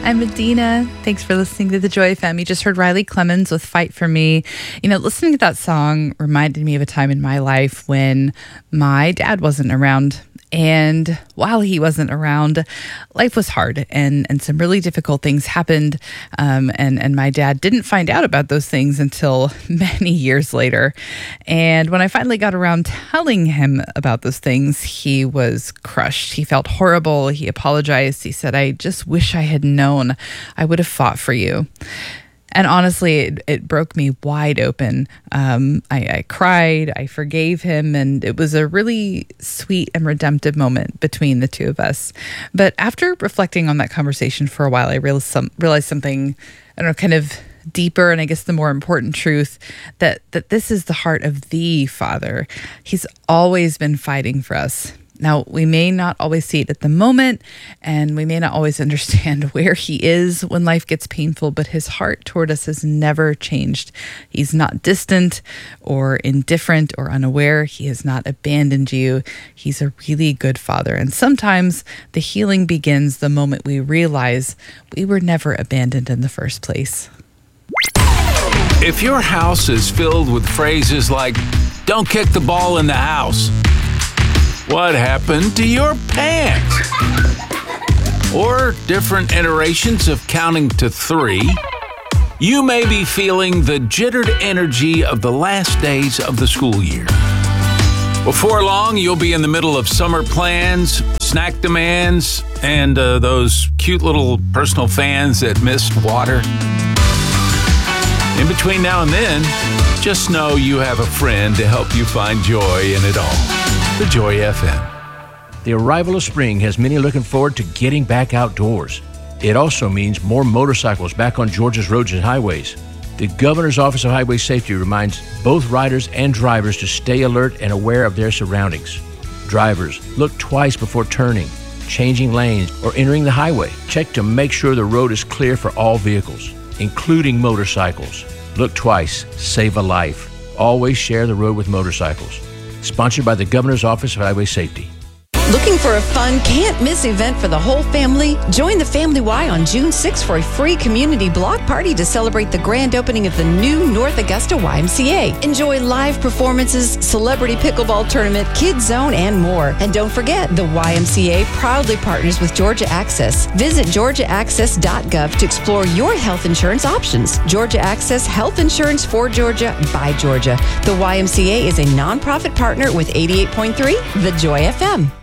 I'm Medina. Thanks for listening to The Joy FM. You just heard Riley Clemens with Fight For Me. You know, listening to that song reminded me of a time in my life when my dad wasn't around. And while he wasn't around, life was hard and some really difficult things happened. And my dad didn't find out about those things until many years later. And when I finally got around telling him about those things, he was crushed. He felt horrible. He apologized. He said, "I just wish I had known. I would have fought for you." And honestly, it broke me wide open. I cried, I forgave him, and it was a really sweet and redemptive moment between the two of us. But after reflecting on that conversation for a while, I realized something, I don't know, kind of deeper, and I guess the more important truth, that this is the heart of the Father. He's always been fighting for us. Now, we may not always see it at the moment, and we may not always understand where he is when life gets painful, but his heart toward us has never changed. He's not distant or indifferent or unaware. He has not abandoned you. He's a really good Father. And sometimes the healing begins the moment we realize we were never abandoned in the first place. If your house is filled with phrases like, "Don't kick the ball in the house," "What happened to your pants?" or different iterations of counting to 3, you may be feeling the jittered energy of the last days of the school year. Before long, you'll be in the middle of summer plans, snack demands, and those cute little personal fans that missed water. In between now and then, just know you have a friend to help you find joy in it all. The Joy FM. The arrival of spring has many looking forward to getting back outdoors. It also means more motorcycles back on Georgia's roads and highways. The Governor's Office of Highway Safety reminds both riders and drivers to stay alert and aware of their surroundings. Drivers, look twice before turning, changing lanes, or entering the highway. Check to make sure the road is clear for all vehicles, including motorcycles. Look twice, save a life. Always share the road with motorcycles. Sponsored by the Governor's Office of Highway Safety. Looking for a fun, can't-miss event for the whole family? Join the Family Y on June 6th for a free community block party to celebrate the grand opening of the new North Augusta YMCA. Enjoy live performances, celebrity pickleball tournament, kids zone, and more. And don't forget, the YMCA proudly partners with Georgia Access. Visit georgiaaccess.gov to explore your health insurance options. Georgia Access, health insurance for Georgia, by Georgia. The YMCA is a nonprofit partner with 88.3 The Joy FM.